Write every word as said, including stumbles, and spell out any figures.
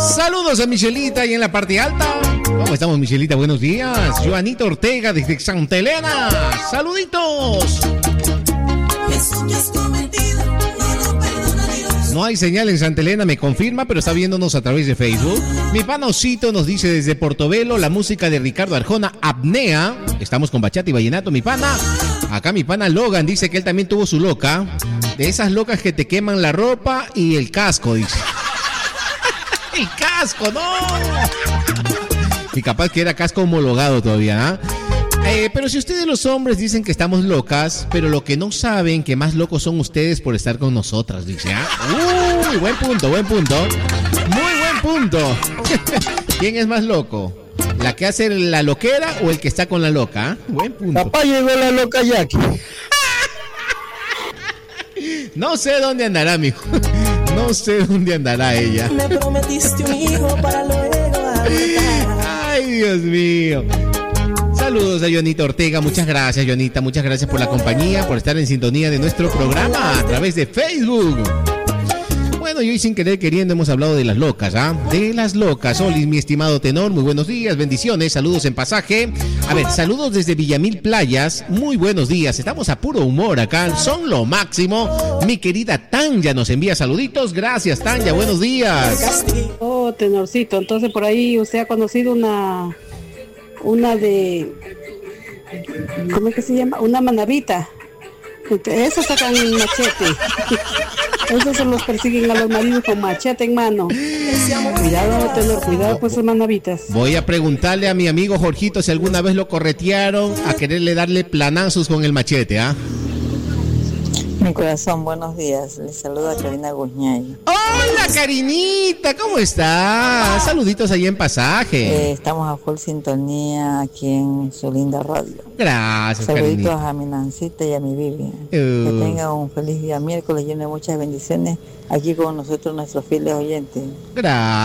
Saludos a Michelita y en la parte alta. ¿Cómo estamos, Michelita? Buenos días. Joanita Ortega desde Santa Elena. Saluditos. No hay señal en Santa Elena, me confirma, pero está viéndonos a través de Facebook. Mi pana Osito nos dice desde Portobelo la música de Ricardo Arjona, Apnea. Estamos con bachata y vallenato, mi pana. Acá mi pana Logan dice que él también tuvo su loca. De esas locas que te queman la ropa y el casco, dice. ¡El casco, no! Y capaz que era casco homologado todavía, ¿ah? Eh, pero si ustedes los hombres dicen que estamos locas, pero lo que no saben que más locos son ustedes por estar con nosotras, dice, ¿ah? Uy, buen punto, buen punto. Muy buen punto. ¿Quién es más loco? ¿La que hace la loquera o el que está con la loca? ¿Ah? Buen punto. Papá llegó la loca Jackie. No sé dónde andará, mijo. No sé dónde andará ella. Me prometiste un hijo para luego adoptar. Ay, Dios mío. Saludos a Joanita Ortega, muchas gracias, Joanita, muchas gracias por la compañía, por estar en sintonía de nuestro programa a través de Facebook. Bueno, y hoy sin querer queriendo hemos hablado de las locas, ¿ah? De las locas. Olis, mi estimado tenor, muy buenos días, bendiciones, saludos en pasaje. A ver, saludos desde Villamil Playas, muy buenos días, estamos a puro humor acá, son lo máximo. Mi querida Tanya nos envía saluditos, gracias Tanya, buenos días. Oh, tenorcito, entonces por ahí usted ha conocido una... una de, ¿cómo es que se llama? Una manabita. Esos sacan machete. Esos se los persiguen a los maridos con machete en mano. Cuidado, tener cuidado con esas manabitas. Voy a preguntarle a mi amigo Jorgito si alguna vez lo corretearon a quererle darle planazos con el machete, ¿ah? Mi corazón, buenos días. Les saluda Karina Guzñay. ¡Hola, Karinita! ¿Cómo estás? Saluditos ahí en pasaje. Eh, estamos a full sintonía aquí en su linda radio. Gracias, Saluditos Karinita. a mi Nancita y a mi Vivi. Uh. Que tengan un feliz día miércoles lleno de muchas bendiciones aquí con nosotros, nuestros fieles oyentes. Gracias.